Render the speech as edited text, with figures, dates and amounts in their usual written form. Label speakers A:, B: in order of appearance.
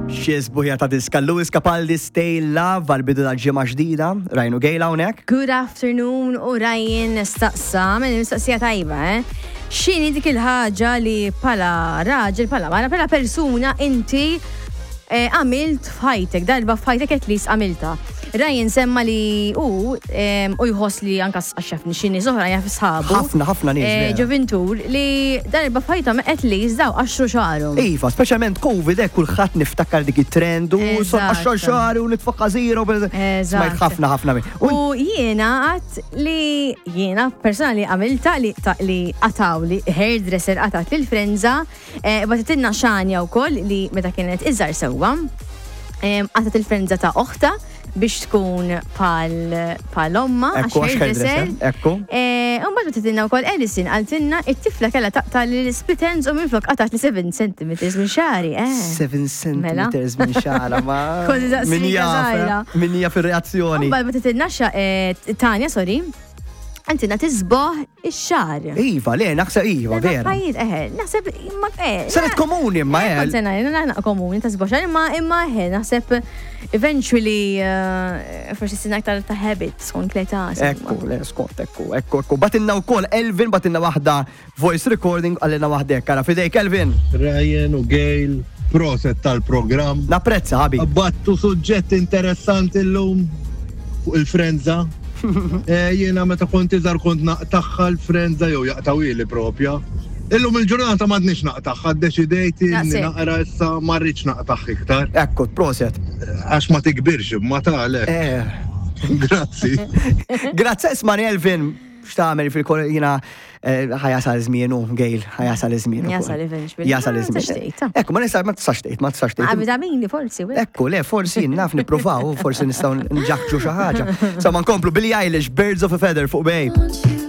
A: Xisbuħja ta' diska Lewis Capaldi Stay Love għal-bidu tal-ġimgħa ġdida. Ryan u Gail hawnhekk.
B: Good afternoon u Ryan nistaqsa, mistaqsija tajba, X'inhi dik il-ħaġa li pala raġel, pala persuna inti għamilt f'ħajtek, darba f'ħajtek at least għamilta. Ryan semma li u jħoss li anka għaxafni xini soħra jaf sħabu.
A: ħafna nies.
B: Ġoventur li darba f'ħajta at least daw 10 xaru.
A: Iva, speċjalment COVID kulħadd niftakar dik it-trend u son 10 xahar u nitfaqqa zero. Smajt ħafna.
B: U jiena għat li jiena personali għamilta li għataw li hairdresser għatat li l-frenza batitinna xanja u koll li meta kienet iżar sewa għatat il-frenza ta' oħta biex tkun pal-omma, hairdresser. Umbat batitinna u koll Ellison għaltinna it-tifla kella taqta li l-split ends u minflok għatat li 7 cm minn xari.
A: 7 cm minn xara ma. Minija fil-reazzjoni.
B: Umbat batitinna Tanja, sorry. Għantina tizboħ ix-xar.
A: Iva, le, naħseb Iva, vera.
B: Naħseb,
A: saret komuni, imma
B: naħseb komuni, tizboħ xar, imma naħseb eventually, forsi sinna aktar ta' habit, skon kleta.
A: Ekku. Batinna u kol, Elvin, batinna wahda voice recording, għallina wahdek, kara fidejk, Elvin.
C: Ryan u Gail, proset tal-program.
A: Napprezza, ħabi.
C: Battu suġġett interessanti l-lum fuq il-frenza. Jiena meta kont iżar kont naqtaħħa l-frenza jew jaqtawili propja. Illum il-ġurnata m'għadniex naqtaħħa, ddeċidejt li naqra issa ma rridx naqtaħħ iktar.
A: Ekku, proset.
C: Għax ma tikbirx, ma tagħlek. Grazzi.
A: Grazzi ismani Elvin, x'tagħmel fil-kol jiena ħajasal żmienu, Gail, ħajasal żmienu. Jasal żmienu. Ekku, ma tistax tgħid.
B: Vitamini forsi.
A: Ekku, le, forsi naf nippruvaw, forsi nistgħu nġaħġu xi ħaġa. Sa ma nkomplu Billie Eilish, Birds of a Feather fuq Babe.